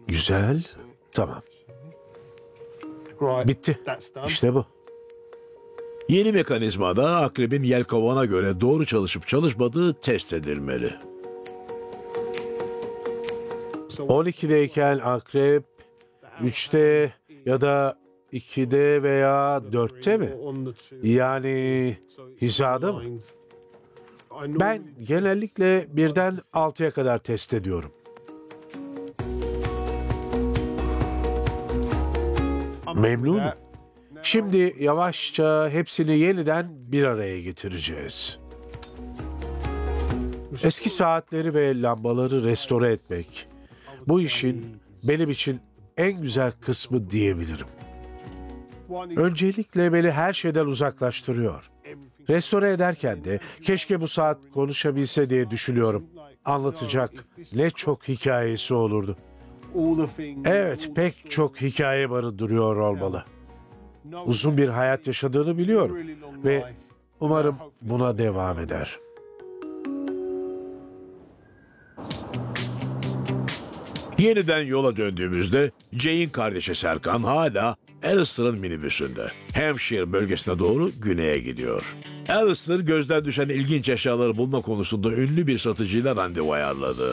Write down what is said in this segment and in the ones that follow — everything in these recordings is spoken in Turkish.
Güzel. Tamam. Bitti. İşte bu. Yeni mekanizmada akrebin yelkovana göre doğru çalışıp çalışmadığı test edilmeli. 12'deyken akrep 3'te ya da 2'de veya 4'te mi? Yani hizada mı? Ben genellikle 1'den 6'ya kadar test ediyorum. Memnunum. Şimdi yavaşça hepsini yeniden bir araya getireceğiz. Eski saatleri ve lambaları restore etmek, bu işin benim için en güzel kısmı diyebilirim. Öncelikle beni her şeyden uzaklaştırıyor. Restore ederken de keşke bu saat konuşabilse diye düşünüyorum. Anlatacak ne çok hikayesi olurdu. Evet, pek çok hikaye barındırıyor olmalı. Uzun bir hayat yaşadığını biliyorum ve umarım buna devam eder. Yeniden yola döndüğümüzde Jay'in kardeşi Serkan hala Alistair'ın minibüsünde. Hampshire bölgesine doğru güneye gidiyor. Alistair gözden düşen ilginç eşyaları bulma konusunda ünlü bir satıcıyla randevu ayarladı.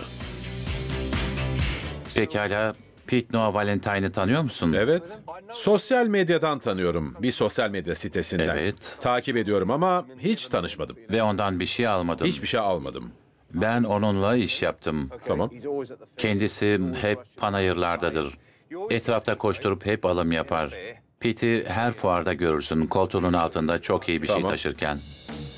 Pekala, Pete Noah Valentine'ı tanıyor musun? Evet. Sosyal medyadan tanıyorum. Bir sosyal medya sitesinden. Evet. Takip ediyorum ama hiç tanışmadım. Ve ondan bir şey almadın. Hiçbir şey almadım. Ben onunla iş yaptım. Tamam. Kendisi hep panayırlardadır. Etrafta koşturup hep alım yapar. Pete'i her fuarda görürsün koltuğunun altında çok iyi bir şey Tamam. taşırken.